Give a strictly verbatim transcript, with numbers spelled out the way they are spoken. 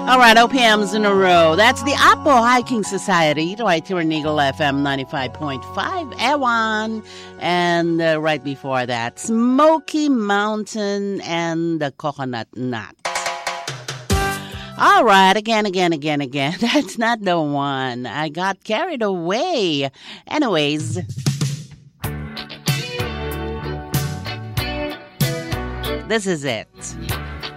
All right, O P Ms in a row. That's the Apo Hiking Society. Right here in Eagle F M ninety-five point five, Ewan. And uh, right before that, Smoky Mountain and the Coconut Nut. All right, again, again, again, again. That's not the one. I got carried away. Anyways, this is it.